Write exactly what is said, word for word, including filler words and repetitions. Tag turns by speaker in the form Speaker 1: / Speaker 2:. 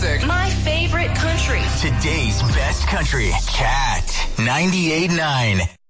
Speaker 1: music.
Speaker 2: My favorite country.
Speaker 3: Today's best country. Cat ninety-eight point nine.